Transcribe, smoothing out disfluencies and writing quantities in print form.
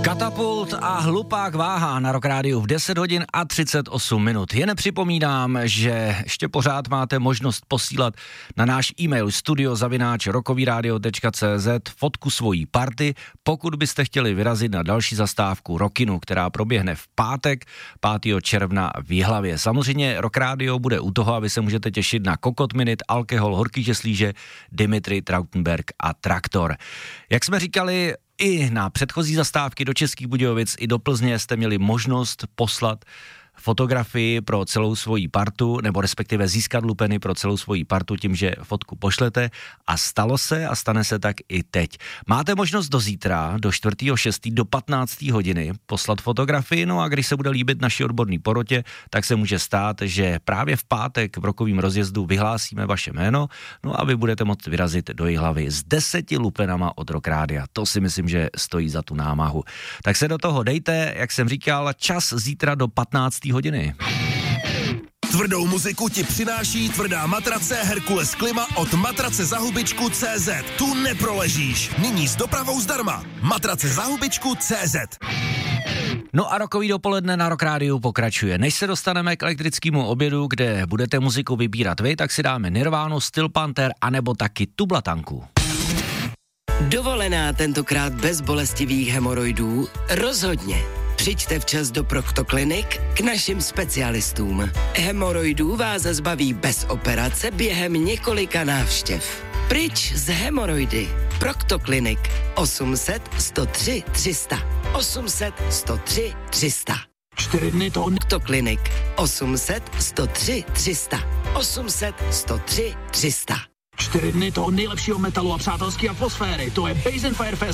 Katapult a Hlupák váha na Rock Rádiu v 10 hodin a 38 minut. Jen připomínám, že ještě pořád máte možnost posílat na náš e-mail studio@rockovyradio.cz fotku svojí party, pokud byste chtěli vyrazit na další zastávku Rockinu, která proběhne v pátek 5. června v Jihlavě. Samozřejmě Rock Radio bude u toho a vy se můžete těšit na Kokot Minute, Alkohol, Horký žeslíže, Dimitri Trautenberg a Traktor. Jak jsme říkali, i na předchozí zastávky do Českých Budějovic i do Plzně jste měli možnost poslat fotografii pro celou svoji partu, nebo respektive získat lupeny pro celou svoji partu tím, že fotku pošlete, a stalo se a stane se tak i teď. Máte možnost do zítra, do 4.6. do 15. hodiny poslat fotografii, no a když se bude líbit naší odborný porotě, tak se může stát, že právě v pátek v rokovým rozjezdu vyhlásíme vaše jméno, no a vy budete moct vyrazit do Jihlavy s 10 lupenama od Rock Rádia. To si myslím, že stojí za tu námahu. Tak se do toho dejte, jak jsem říkal, čas zítra do 15. hodiny. Tvrdou muziku ti přináší tvrdá matrace Herkules Klima od matracezahubičku.cz. Tu neproležíš. Nyní s dopravou zdarma. Matracezahubičku.cz. No a rokový dopoledne na Rock Rádiu pokračuje. Než se dostaneme k elektrickému obědu, kde budete muziku vybírat vy, tak si dáme Nirvánu, Steel Panther anebo taky Tublatanku. Dovolená tentokrát bez bolestivých hemoroidů? Rozhodně. Přijďte včas do Proktoklinik k našim specialistům. Hemoroidů vás zbaví bez operace během několika návštěv. Pryč z hemoroidy. Proktoklinik 800 103 300. 800 103 300. 4 dny to... Proktoklinik 800 103 300. 800 103 300. 4 dny toho nejlepšího metalu a přátelské atmosféry. To je Base & Fire Fest